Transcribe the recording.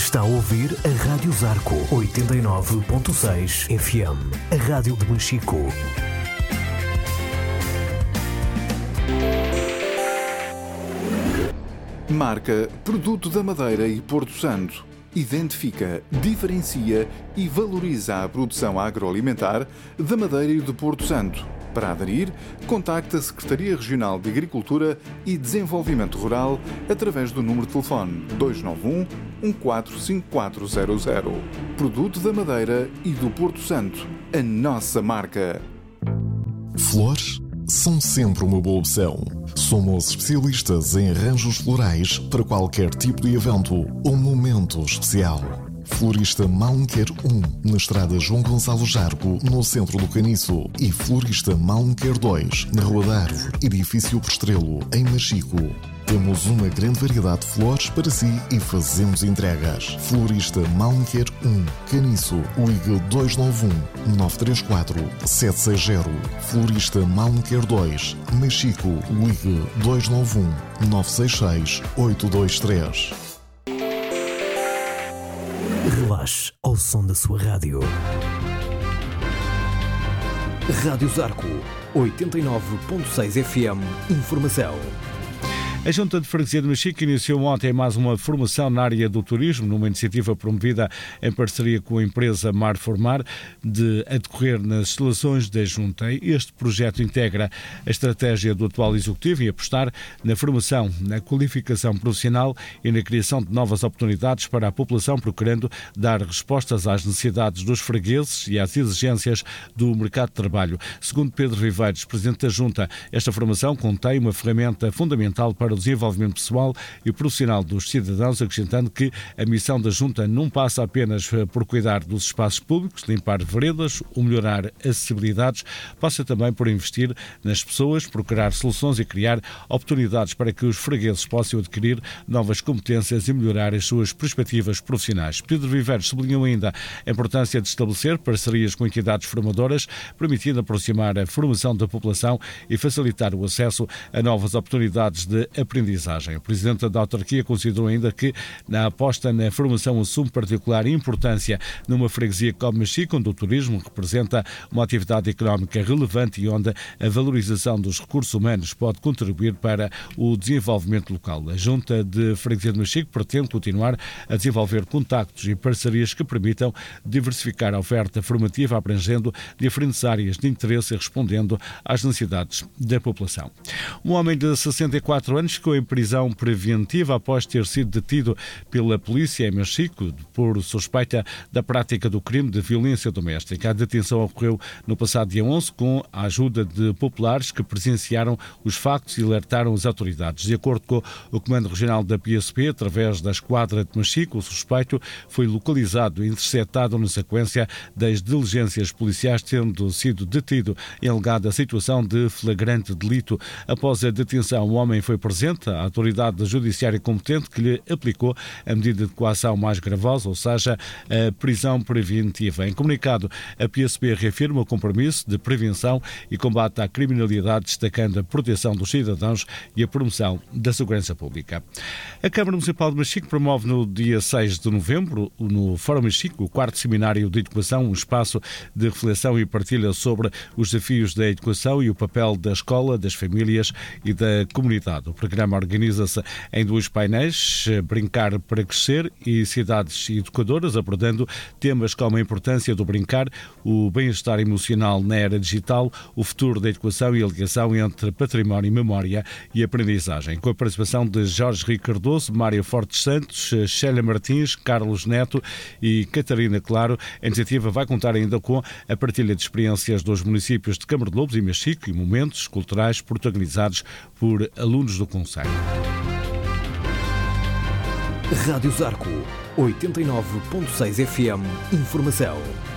Está a ouvir a Rádio Zarco 89.6 FM, a rádio de Machico. Marca Produto da Madeira e Porto Santo. Identifica, diferencia e valoriza a produção agroalimentar da Madeira e de Porto Santo. Para aderir, contacte a Secretaria Regional de Agricultura e Desenvolvimento Rural através do número de telefone 291 145400. Produto da Madeira e do Porto Santo. A nossa marca. Flores são sempre uma boa opção. Somos especialistas em arranjos florais para qualquer tipo de evento ou momento especial. Florista Malmquer 1, na estrada João Gonçalo Jargo, no centro do Caniço. E Florista Malmquer 2, na Rua da Árvore, edifício Prestrelo, em Machico. Temos uma grande variedade de flores para si e fazemos entregas. Florista Malmquer 1, Caniço, ligue 291-934-760. Florista Malmquer 2, Machico, ligue 291-966-823. Relaxe ao som da sua rádio. Rádio Zarco 89.6 FM. Informação. A Junta de Freguesia de Machico iniciou ontem mais uma formação na área do turismo, numa iniciativa promovida em parceria com a empresa Marformar, a decorrer nas instalações da Junta. Este projeto integra a estratégia do atual Executivo e apostar na formação, na qualificação profissional e na criação de novas oportunidades para a população, procurando dar respostas às necessidades dos fregueses e às exigências do mercado de trabalho. Segundo Pedro Viveiros, Presidente da Junta, esta formação contém uma ferramenta fundamental para o desenvolvimento pessoal e profissional dos cidadãos, acrescentando que a missão da Junta não passa apenas por cuidar dos espaços públicos, limpar veredas ou melhorar acessibilidades, passa também por investir nas pessoas, procurar soluções e criar oportunidades para que os fregueses possam adquirir novas competências e melhorar as suas perspectivas profissionais. Pedro Viveiros sublinhou ainda a importância de estabelecer parcerias com entidades formadoras, permitindo aproximar a formação da população e facilitar o acesso a novas oportunidades de aprendizagem. O Presidente da Autarquia considerou ainda que a aposta na formação assume particular importância numa freguesia como Machico, onde o turismo representa uma atividade económica relevante e onde a valorização dos recursos humanos pode contribuir para o desenvolvimento local. A Junta de Freguesia de Machico pretende continuar a desenvolver contactos e parcerias que permitam diversificar a oferta formativa, abrangendo diferentes áreas de interesse e respondendo às necessidades da população. Um homem de 64 anos ficou em prisão preventiva após ter sido detido pela polícia em Machico por suspeita da prática do crime de violência doméstica. A detenção ocorreu no passado dia 11 com a ajuda de populares que presenciaram os factos e alertaram as autoridades. De acordo com o Comando Regional da PSP, através da esquadra de Machico, o suspeito foi localizado e interceptado na sequência das diligências policiais, tendo sido detido em alegada situação de flagrante delito. Após a detenção, o homem foi presente à autoridade judiciária competente que lhe aplicou a medida de coação mais gravosa, ou seja, a prisão preventiva. Em comunicado, a PSP reafirma o compromisso de prevenção e combate à criminalidade, destacando a proteção dos cidadãos e a promoção da segurança pública. A Câmara Municipal de Machico promove no dia 6 de novembro, no Fórum Machico, o 4º Seminário de Educação, um espaço de reflexão e partilha sobre os desafios da educação e o papel da escola, das famílias e da comunidade. O programa organiza-se em 2 painéis, Brincar para Crescer e Cidades Educadoras, abordando temas como a importância do brincar, o bem-estar emocional na era digital, o futuro da educação e a ligação entre património, memória e aprendizagem. Com a participação de Jorge Rico Cardoso, Mário Fortes Santos, Célia Martins, Carlos Neto e Catarina Claro, a iniciativa vai contar ainda com a partilha de experiências dos municípios de Câmara de Lobos e Machico e momentos culturais protagonizados por alunos do concelho. Rádio Zarco 89.6 FM. Informação.